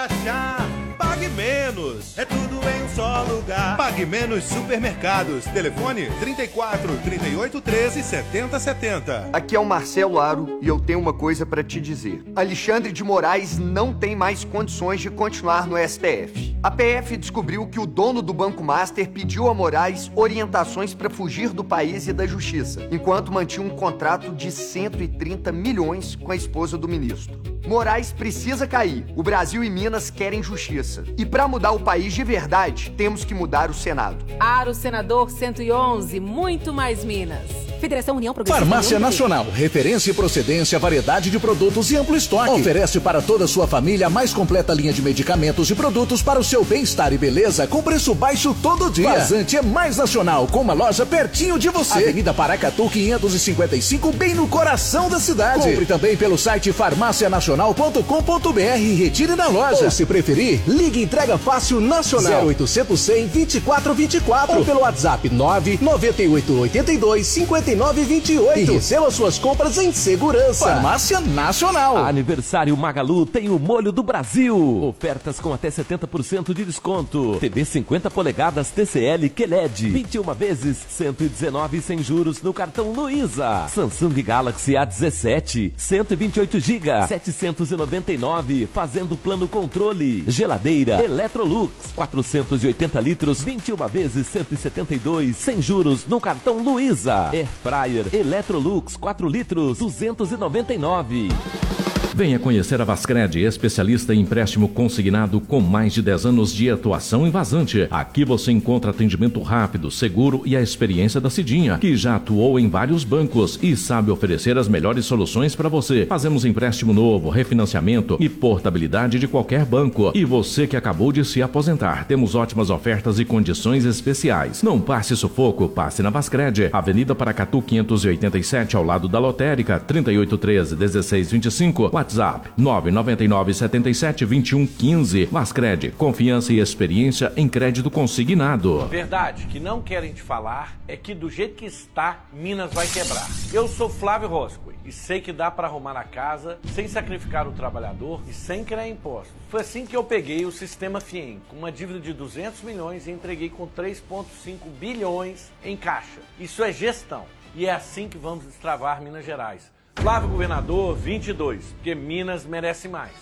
relaxar. Pague menos, é tudo em um só lugar. Pague Menos Supermercados. Telefone 34 38 13 70 70. Aqui é o Marcelo Aro e eu tenho uma coisa para te dizer. Alexandre de Moraes não tem mais condições de continuar no STF. A PF descobriu que o dono do Banco Master pediu a Moraes orientações para fugir do país e da justiça, enquanto mantinha um contrato de 130 milhões com a esposa do ministro. Moraes precisa cair. O Brasil e Minas querem justiça. E para mudar o país de verdade, temos que mudar o Senado. Aro Senador 111, muito mais Minas. Federação União Progressista. Farmácia Nacional, referência e procedência, variedade de produtos e amplo estoque. Oferece para toda a sua família a mais completa linha de medicamentos e produtos para o seu bem-estar e beleza com preço baixo todo dia. Vazante é mais nacional, com uma loja pertinho de você. Avenida Paracatu 555, bem no coração da cidade. Compre também pelo site farmacianacional.com.br e retire na loja. Ou se preferir, ligue Entrega Fácil Nacional 0800 100 2424 ou pelo WhatsApp 99882 5928 e receba suas compras em segurança. Farmácia Nacional. Aniversário Magalu tem o molho do Brasil. Ofertas com até 70% de desconto. TV 50 polegadas TCL QLED. 21 vezes 119 sem juros no cartão Luiza. Samsung Galaxy A17 128 GB 799 fazendo plano controle. Geladeira Electrolux 480 litros 21 vezes 172 sem juros no cartão Luiza. Fryer Electrolux 4 litros 299. Venha conhecer a Vascred, especialista em empréstimo consignado com mais de 10 anos de atuação em vazante. Aqui você encontra atendimento rápido, seguro e a experiência da Cidinha, que já atuou em vários bancos e sabe oferecer as melhores soluções para você. Fazemos empréstimo novo, refinanciamento e portabilidade de qualquer banco. E você que acabou de se aposentar, temos ótimas ofertas e condições especiais. Não passe sufoco, passe na Vascred, Avenida Paracatu 587, ao lado da Lotérica, 3813 1625. WhatsApp 999 77 21 15. Vascred, confiança e experiência em crédito consignado. A verdade que não querem te falar é que do jeito que está, Minas vai quebrar. Eu sou Flávio Roscoe e sei que dá para arrumar a casa sem sacrificar o trabalhador e sem criar impostos. Foi assim que eu peguei o sistema FIEM, com uma dívida de 200 milhões e entreguei com 3,5 bilhões em caixa. Isso é gestão e é assim que vamos destravar Minas Gerais. Flávio Governador 22, porque Minas merece mais.